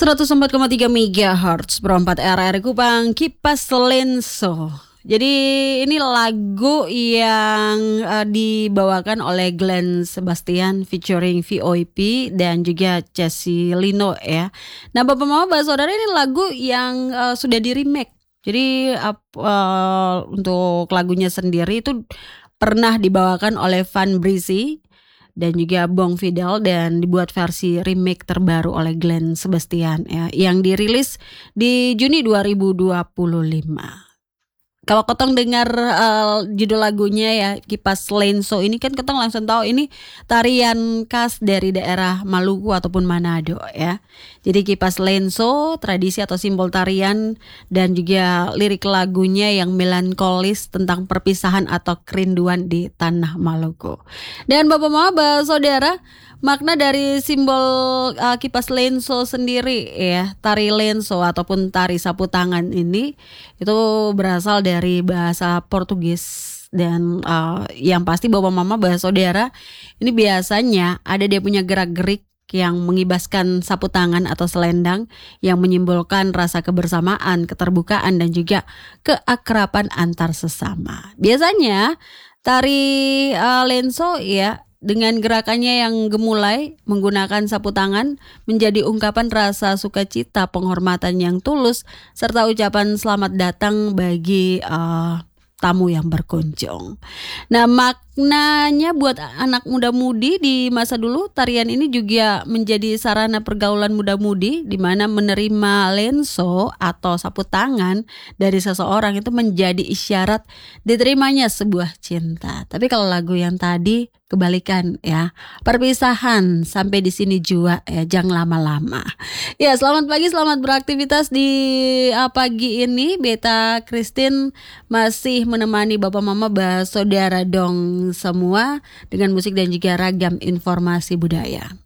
104,3 MHz Perempat RRI Kupang, Kipas Lenso. Jadi ini lagu yang dibawakan oleh Glenn Sebastian featuring VOIP dan juga Chelsea Lino ya. Nah Bapak Mama Bapak Saudara, ini lagu yang sudah di remake. Jadi untuk lagunya sendiri itu pernah dibawakan oleh Van Brisi dan juga Bong Fidel, dan dibuat versi remake terbaru oleh Glenn Sebastian ya, yang dirilis di Juni 2025. Kalau ketong dengar judul lagunya ya, Kipas Lenso, ini kan ketong langsung tahu ini tarian khas dari daerah Maluku ataupun Manado ya. Jadi Kipas Lenso, tradisi atau simbol tarian, dan juga lirik lagunya yang melankolis tentang perpisahan atau kerinduan di tanah Maluku. Dan Bapak Mama Bapak Saudara, makna dari simbol Kipas Lenso sendiri ya, tari lenso ataupun tari sapu tangan ini itu berasal dari bahasa Portugis. Dan yang pasti Bapak Mama Bapak Saudara, ini biasanya ada dia punya gerak-gerik yang mengibaskan sapu tangan atau selendang yang menyimbolkan rasa kebersamaan, keterbukaan, dan juga keakraban antar sesama. Biasanya tari lenso ya, dengan gerakannya yang gemulai menggunakan sapu tangan menjadi ungkapan rasa sukacita, penghormatan yang tulus, serta ucapan selamat datang bagi tamu yang berkunjung. Nah, maknanya buat anak muda-mudi di masa dulu, tarian ini juga menjadi sarana pergaulan muda-mudi, di mana menerima lenso atau sapu tangan dari seseorang itu menjadi isyarat diterimanya sebuah cinta. Tapi kalau lagu yang tadi kebalikan ya, perpisahan sampai di sini jua ya, jangan lama-lama. Ya, selamat pagi, selamat beraktivitas di pagi ini. Beta Christine masih menemani Bapak Mama Bapak Saudara dong semua dengan musik dan juga ragam informasi budaya.